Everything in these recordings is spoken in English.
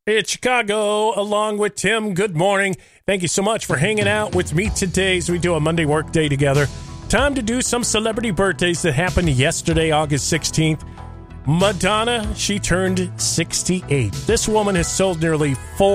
It's Chicago, along with Tim. Good morning. Thank you so much for hanging out with me today as we do a Monday work day together. Time to do some celebrity birthdays that happened yesterday, August 16th. Madonna, she turned 68. This woman has sold nearly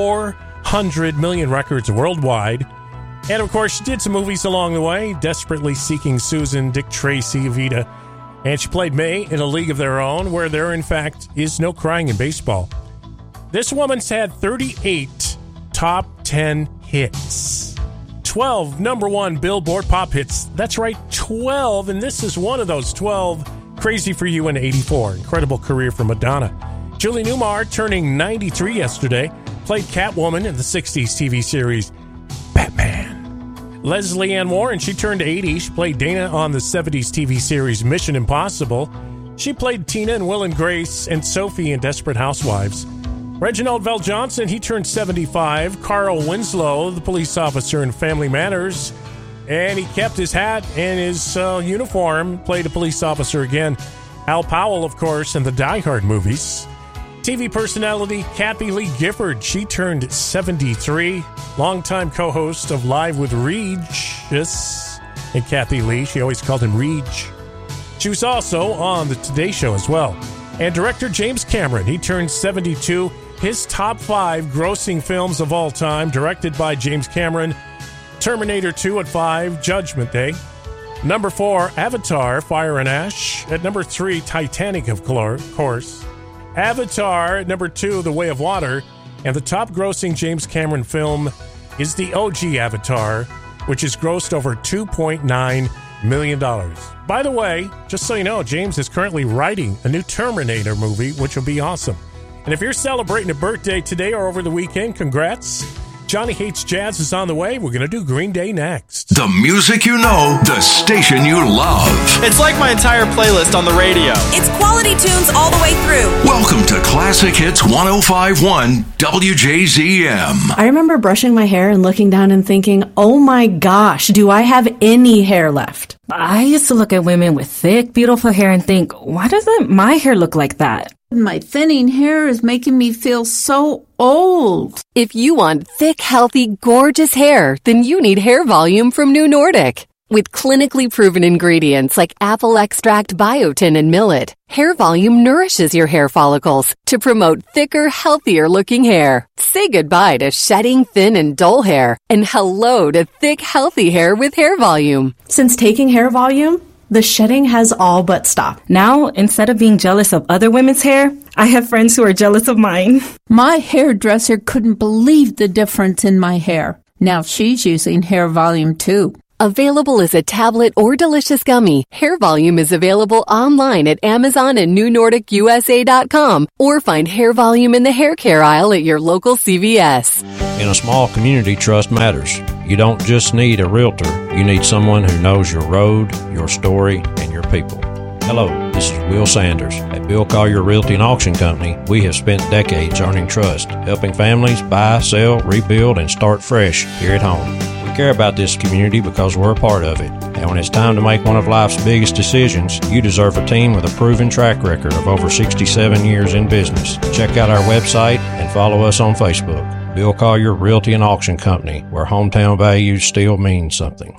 400 million records worldwide. And, of course, she did some movies along the way, Desperately Seeking Susan, Dick Tracy, Evita. And she played May in A League of Their Own, where there, in fact, is no crying in baseball. This woman's had 38 top 10 hits. 12 number one Billboard pop hits. That's right, 12. And this is one of those 12. Crazy for You in 84. Incredible career for Madonna. Julie Newmar, turning 93 yesterday, played Catwoman in the 60s TV series Batman. Leslie Ann Warren, she turned 80. She played Dana on the 70s TV series Mission Impossible. She played Tina in Will and Grace and Sophie in Desperate Housewives. Reginald VelJohnson, he turned 75. Carl Winslow, the police officer in Family Matters. And he kept his hat and his uniform, played a police officer again. Al Powell, of course, in the Die Hard movies. TV personality Kathie Lee Gifford, she turned 73. Longtime co-host of Live with Regis. And Kathie Lee, she always called him Reg. She was also on the Today Show as well. And director James Cameron, he turned 72. His top 5 grossing films of all time, directed by James Cameron. Terminator 2 at 5, Judgment Day. Number 4, Avatar, Fire and Ash. At number 3, Titanic, of course. Avatar at number 2, The Way of Water. And the top grossing James Cameron film is the OG Avatar, which has grossed over $2.9 million. By the way, just so you know, James is currently writing a new Terminator movie, which will be awesome. And if you're celebrating a birthday today or over the weekend, congrats. Johnny Hates Jazz is on the way. We're going to do Green Day next. The music you know, the station you love. It's like my entire playlist on the radio. It's quality tunes all the way through. Welcome to Classic Hits 105.1 WJZM. I remember brushing my hair and looking down and thinking, oh my gosh, do I have any hair left? I used to look at women with thick, beautiful hair and think, why doesn't my hair look like that? My thinning hair is making me feel so old. If you want thick, healthy, gorgeous hair, then you need Hair Volume from New Nordic. With clinically proven ingredients like apple extract, biotin, and millet, Hair Volume nourishes your hair follicles to promote thicker, healthier-looking hair. Say goodbye to shedding, thin, and dull hair, and hello to thick, healthy hair with Hair Volume. Since taking Hair Volume, the shedding has all but stopped. Now, instead of being jealous of other women's hair, I have friends who are jealous of mine. My hairdresser couldn't believe the difference in my hair. Now she's using Hair Volume too. Available as a tablet or delicious gummy, Hair Volume is available online at Amazon and NewNordicUSA.com, or find Hair Volume in the hair care aisle at your local CVS. In a small community, trust matters. You don't just need a realtor. You need someone who knows your road, your story, and your people. Hello, this is Will Sanders. At Bill Collier Realty and Auction Company, we have spent decades earning trust, helping families buy, sell, rebuild, and start fresh here at home. We care about this community because we're a part of it. And when it's time to make one of life's biggest decisions, you deserve a team with a proven track record of over 67 years in business. Check out our website and follow us on Facebook. Bill Collier Realty and Auction Company, where hometown values still mean something.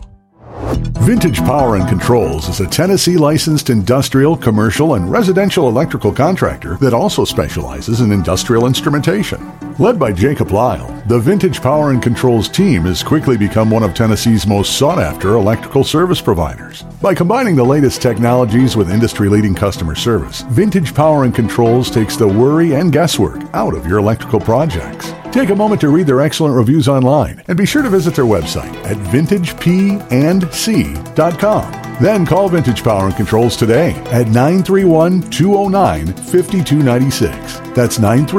Vintage Power and Controls is a Tennessee licensed industrial, commercial, and residential electrical contractor that also specializes in industrial instrumentation. Led by Jacob Lyle, the Vintage Power and Controls team has quickly become one of Tennessee's most sought-after electrical service providers. By combining the latest technologies with industry-leading customer service, Vintage Power and Controls takes the worry and guesswork out of your electrical projects. Take a moment to read their excellent reviews online and be sure to visit their website at vintagepandc.com. Then call Vintage Power and Controls today at 931-209-5296. That's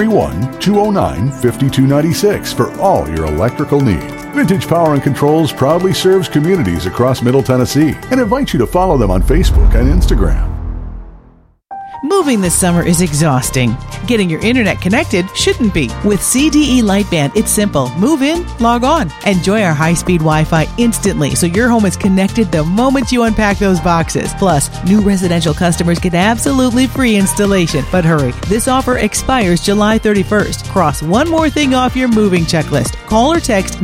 931-209-5296 for all your electrical needs. Vintage Power and Controls proudly serves communities across Middle Tennessee and invites you to follow them on Facebook and Instagram. Moving this summer is exhausting. Getting your internet connected shouldn't be. With CDE Lightband, it's simple. Move in, log on. Enjoy our high-speed Wi-Fi instantly so your home is connected the moment you unpack those boxes. Plus, new residential customers get absolutely free installation. But hurry, this offer expires July 31st. Cross one more thing off your moving checklist. Call or text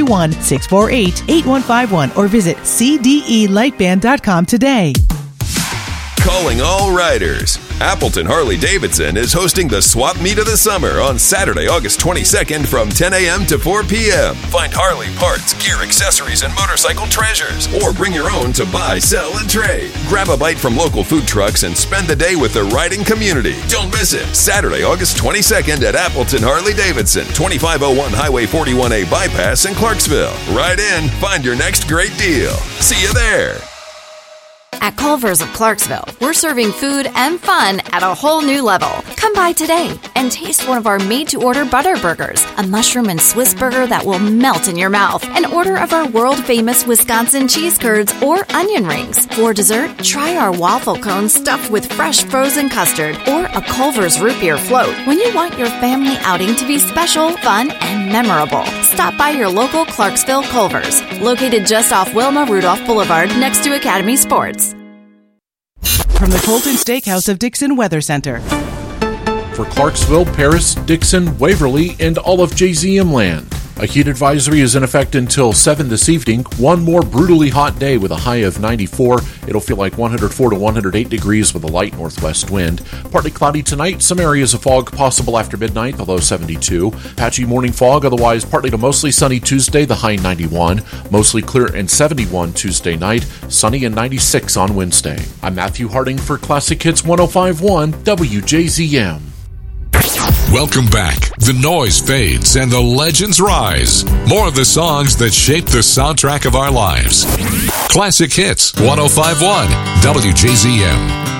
931-648-8151 or visit cdelightband.com today. Calling all riders. Appleton Harley-Davidson is hosting the Swap Meet of the Summer on Saturday, August 22nd from 10 a.m. to 4 p.m. Find Harley parts, gear, accessories, and motorcycle treasures. Or bring your own to buy, sell, and trade. Grab a bite from local food trucks and spend the day with the riding community. Don't miss it. Saturday, August 22nd at Appleton Harley-Davidson, 2501 Highway 41A Bypass in Clarksville. Ride in, find your next great deal. See you there. At Culver's of Clarksville, we're serving food and fun at a whole new level. Come by today and taste one of our made-to-order butter burgers, a mushroom and Swiss burger that will melt in your mouth, an order of our world-famous Wisconsin cheese curds or onion rings. For dessert, try our waffle cones stuffed with fresh frozen custard or a Culver's root beer float. When you want your family outing to be special, fun, and memorable, stop by your local Clarksville Culver's, located just off Wilma Rudolph Boulevard next to Academy Sports. From the Colton Steakhouse of Dixon Weather Center. For Clarksville, Paris, Dixon, Waverly, and all of JZM land. A heat advisory is in effect until 7 this evening. One more brutally hot day with a high of 94. It'll feel like 104 to 108 degrees with a light northwest wind. Partly cloudy tonight. Some areas of fog possible after midnight, the low 72. Patchy morning fog, otherwise partly to mostly sunny Tuesday, the high 91. Mostly clear and 71 Tuesday night. Sunny and 96 on Wednesday. I'm Matthew Harding for Classic Hits 105.1 WJZM. Welcome back. The noise fades and the legends rise. More of the songs that shaped the soundtrack of our lives. Classic Hits 105.1 WJZM.